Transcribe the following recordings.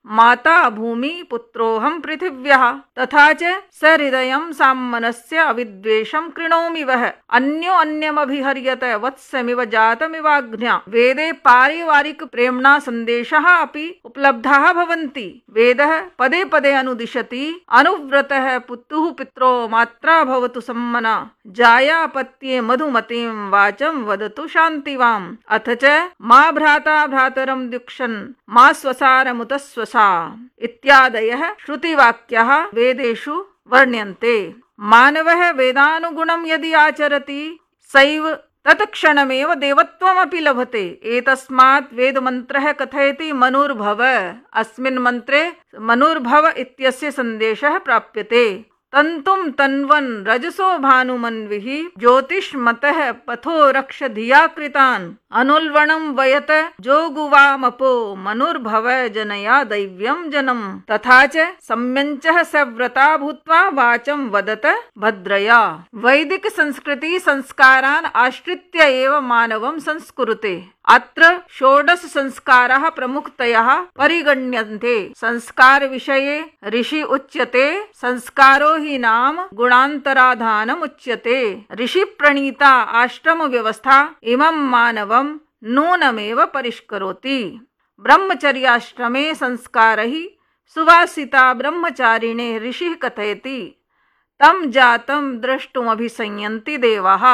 माता भूमि पुत्रोऽहं पृथिव्याः तथा च सहृदयं साम्मनस्य अविद्वेषं कृणोमि वः अन्यो अन्यमभिहर्यत वत्समिव जातमिवाज्ञा। वेदे पारिवारिक प्रेम्णा संदेशः अपि उपलब्धाः भवन्ति। वेदः पदे पदे अनुदिशति अनुव्रतः पुत्तुः पित्रो मात्रा भवतु सम्मना जायापत्ये मधुमतीं वाचं वदतु शान्तिवाम्। अथ च मा भ्राता भ्रातरं द्युक्षन् मा स्वसारमुत स्वसा इत्यादयः श्रुतिवाक्याः वेदेषु वर्ण्यन्ते। मानवः वेदानुगुणं यदि आचरति सैव तत्क्षणमेव देवत्वमपि लभते। एतस्मात् वेदमन्त्रः कथयति मनुर्भव। अस्मिन् मन्त्रे मनुर्भव इत्यस्य सन्देशः प्राप्यते। तन्तुं तन्वन् रजसो भानुमन्विः ज्योतिष्मतः पथो रक्ष धिया कृतान् अनुल्वणं वयत जोगुवामपो मनुर्भव जनया दैव्यं जनम्। तथा च सम्यञ्चः सव्रता भूत्वा वाचं वदत भद्रया। वैदिक संस्कृति संस्कारान् आश्रित्य एव मानवं संस्कुरुते। अत्र षोडश संस्काराः प्रमुखतया परिगण्यन्ते। संस्कार विषये ऋषि उच्यते। संस्कारो हि नाम गुणान्तराधानम् उच्यते। ऋषि प्रणीता आश्रम व्यवस्था इमं मानवं नूनमेव परिष्करोति। ब्रह्मचर्याश्रमे संस्कारैः सुवासिता ब्रह्मचारिणे ऋषिः कथयति तं जातं द्रष्टुमभिसंयन्ति देवाः।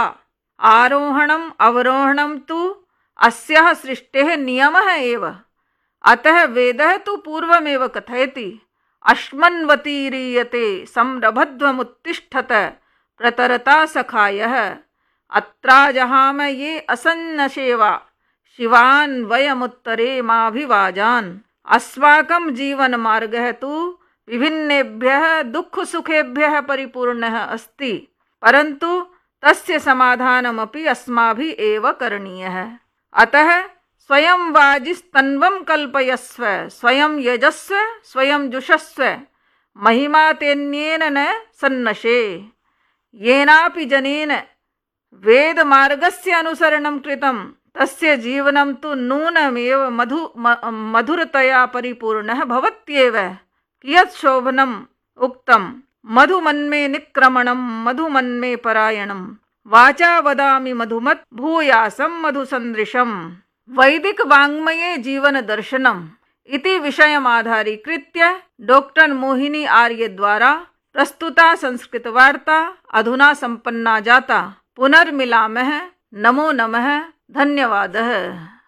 आरोहणम् अवरोहणं तु अस्याः सृष्टेः नियमः एव। अतः वेदः तु पूर्वमेव कथयति अश्मन्वतीरीयते संरभध्वमुत्तिष्ठत प्रतरता सखायः अत्राजहाम ये असन्नशेवा शिवान् वयमुत्तरे माभिवाजान्। अस्माकं जीवनमार्गः तु विभिन्नेभ्यः दुःखसुखेभ्यः परिपूर्णः अस्ति, परन्तु तस्य समाधानमपि अस्माभिः एव करणीयः। अतः स्वयं वाजिस्तन्वं कल्पयस्व स्वयं यजस्व स्वयं जुषस्व महिमा तेन्येन न सन्नशे। येनापि जनेन वेदमार्गस्य अनुसरणं कृतं तस्य जीवनं तु नूनमेव मधुरतया परिपूर्णः भवत्येव। कियत् शोभनम् उक्तं मधुमन्मे निक्रमणं मधुमन्मे परायणं वाचा वदामि मधुमत् भूयासं मधुसन्दृशम्। वैदिक वाङ्मये जीवन दर्शनम् इति विषयमाधारीकृत्य डॉक्टर मोहिनी आर्य द्वारा प्रस्तुता संस्कृतवार्ता अधुना सम्पन्ना जाता। पुनर्मिलामः। नमो नमः। धन्यवादः।